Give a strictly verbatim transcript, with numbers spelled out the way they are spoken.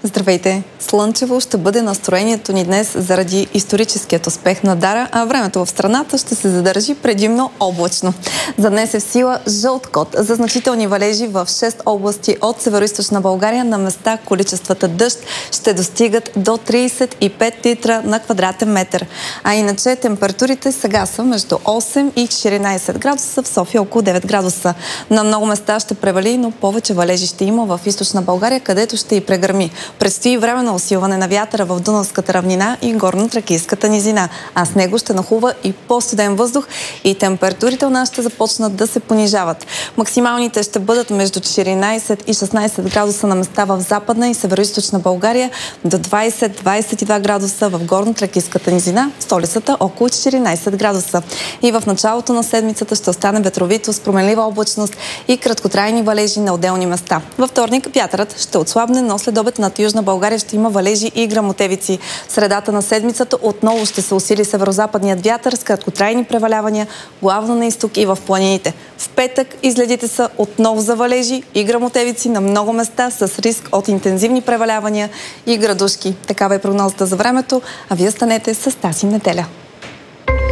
Здравейте! Слънчево ще бъде настроението ни днес заради историческият успех на Дара, а времето в страната ще се задържи предимно облачно. За днес е в сила жълт код за значителни валежи в шест области от североизточна България. На места количествата дъжд ще достигат до трийсет и пет литра на квадратен метър. А иначе температурите сега са между осем и четиринайсет градуса, в София около девет градуса. На много места ще превали, но повече валежи ще има в източна България, където ще и прегърми. Предстои време на усилване на вятъра в Дунавската равнина и горно-тракийската низина, а с него ще нахлува и по-студен въздух и температурите у нас ще започнат да се понижават. Максималните ще бъдат между четиринайсет и шестнайсет градуса на места в западна и североизточна България, до двайсет до двайсет и два градуса в горно-тракийската низина, в столицата около четиринайсет градуса. И в началото на седмицата ще остане ветровито с променлива облачност и краткотрайни валежи на отделни места. Във вторник вятърът ще отслабне, но след обед над Южна България ще има валежи и гръмотевици. В средата на седмицата отново ще се усили северозападният вятър с краткотрайни превалявания, главно на изток и в планините. В петък изгледите са отново за валежи и гръмотевици на много места с риск от интензивни превалявания и градушки. Такава е прогнозата за времето, а вие станете с тази неделя.